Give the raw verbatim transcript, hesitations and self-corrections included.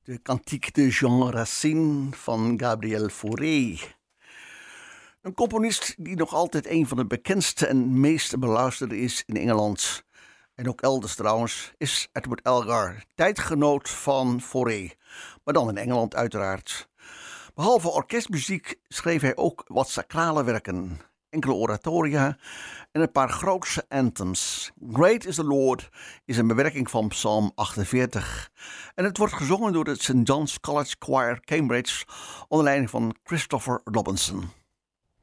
De Cantique de Jean Racine van Gabriel Fauré. Een componist die nog altijd een van de bekendste en meest beluisterde is in Engeland. En ook elders trouwens, is Edward Elgar, tijdgenoot van Fauré. Maar dan in Engeland uiteraard. Behalve orkestmuziek schreef hij ook wat sacrale werken. Enkele oratoria en een paar grootse anthems. Great is the Lord is een bewerking van Psalm achtenveertig. En het wordt gezongen door de Saint John's College Choir Cambridge onder leiding van Christopher Robinson.